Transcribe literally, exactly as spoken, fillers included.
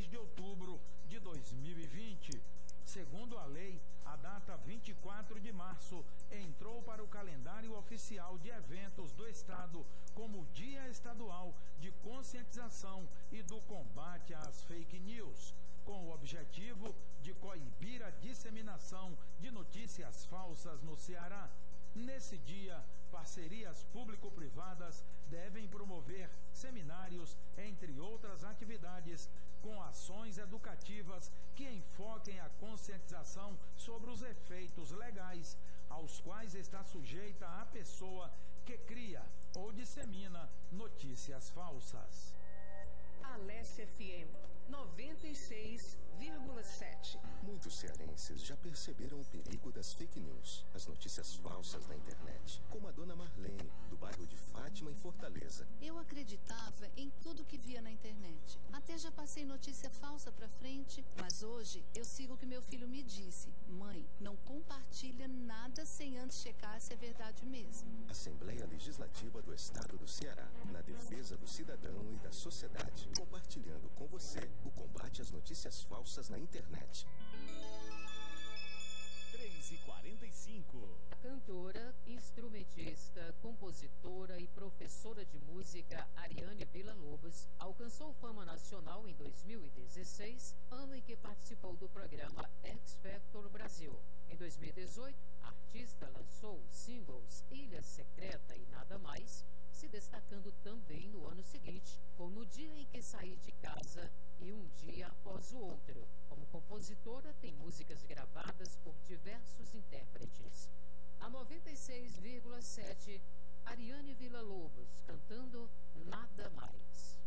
de outubro de dois mil e vinte. Segundo a lei, a data vinte e quatro de março entrou para o calendário oficial de eventos do Estado como Dia Estadual de Conscientização e do Combate às Fake News, com o objetivo de coibir a disseminação de notícias falsas no Ceará. Nesse dia, parcerias público-privadas devem promover seminários, entre outras atividades, com ações educativas que enfoquem a conscientização sobre os efeitos legais aos quais está sujeita a pessoa que cria ou dissemina notícias falsas. Alesse F M noventa e seis vírgula sete. Muitos cearenses já perceberam o perigo das fake news, as notícias falsas na internet, como a dona Marlene, do bairro de Fátima, em Fortaleza. Eu acreditava em tudo que via na internet. Até já passei notícia falsa pra frente, mas hoje eu sigo o que meu filho me disse. Mãe, não compartilha nada sem antes checar se é verdade mesmo. Assembleia Legislativa do Estado do Ceará, na defesa do cidadão e da sociedade, compartilhando com você o combate às notícias falsas na internet. três e quarenta e cinco. A cantora, instrumentista, compositora e professora de música Ariane Villa-Lobos alcançou fama nacional em dois mil e dezesseis, ano em que participou do programa X Factor Brasil. Em dois mil e dezoito, a artista lançou os singles Ilha Secreta e Nada Mais, se destacando também no ano seguinte, com No Dia em que Saí de Casa e Um Dia Após o Outro. Como compositora, tem músicas gravadas por diversos intérpretes. A noventa e seis vírgula sete, Ariane Villa-Lobos, cantando Nada Mais.